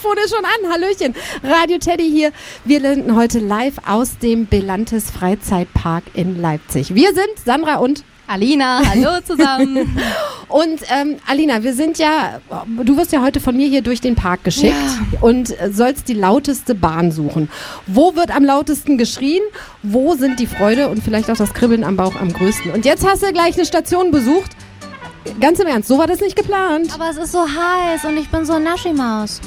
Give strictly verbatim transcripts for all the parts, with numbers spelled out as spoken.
Mikrofon ist schon an. Hallöchen. Radio Teddy hier. Wir senden heute live aus dem Belantes Freizeitpark in Leipzig. Wir sind Sandra und Alina, hallo zusammen. Und ähm, Alina, wir sind ja, du wirst ja heute von mir hier durch den Park geschickt ja. und sollst die lauteste Bahn suchen. Wo wird am lautesten geschrien? Wo sind die Freude und vielleicht auch das Kribbeln am Bauch am größten? Und jetzt hast du gleich eine Station besucht. Ganz im Ernst, so war das nicht geplant. Aber es ist so heiß und ich bin so Naschimaus.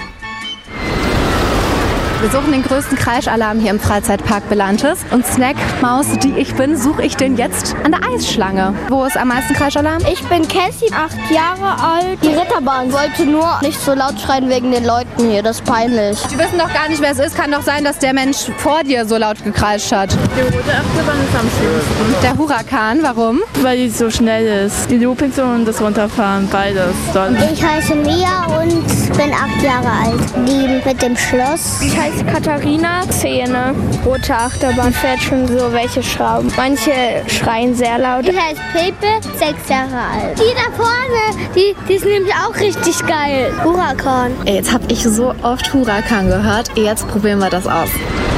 Wir suchen den größten Kreischalarm hier im Freizeitpark Belantes. Und Snackmaus, die ich bin, suche ich den jetzt an der Eisschlange. Wo ist am meisten Kreischalarm? Ich bin Cassie, acht Jahre alt. Die Ritterbahn wollte nur nicht so laut schreien wegen den Leuten hier, das ist peinlich. Die wissen doch gar nicht, wer es ist. Kann doch sein, dass der Mensch vor dir so laut gekreischt hat. Die rote Achterbahn ist am schlimmsten. Der Hurakan, warum? Weil die so schnell ist. Die Loopings und das Runterfahren, beides. Doll. Ich heiße Mia und bin acht Jahre alt. Die mit dem Schloss. Ich heiße Katharina, Zähne. Rote Achterbahn fährt schon so welche Schrauben. Manche schreien sehr laut. Ich heiße Pepe, sechs Jahre alt. Die da vorne, die, die ist nämlich auch richtig geil. Hurakan. Ey, jetzt habe ich so oft Hurakan gehört. Jetzt probieren wir das aus.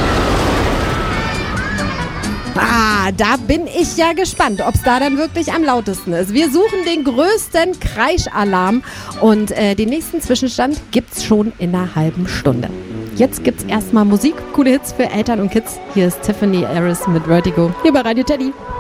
Ah, da bin ich ja gespannt, ob es da dann wirklich am lautesten ist. Wir suchen den größten Kreischalarm und äh, den nächsten Zwischenstand gibt's schon in einer halben Stunde. Jetzt gibt's erstmal Musik, coole Hits für Eltern und Kids. Hier ist Tiffany Harris mit Vertigo, hier bei Radio Teddy.